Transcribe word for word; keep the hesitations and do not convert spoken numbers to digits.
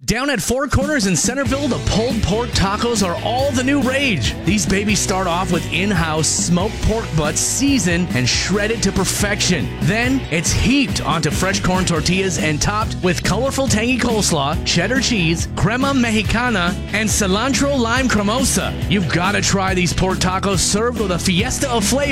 Down at Four Corners in Centerville, the pulled pork tacos are all the new rage. These babies start off with in-house smoked pork butts seasoned and shredded to perfection. Then it's heaped onto fresh corn tortillas and topped with colorful tangy coleslaw, cheddar cheese, crema mexicana, and cilantro lime cremosa. You've got to try these pork tacos served with a fiesta of flavor.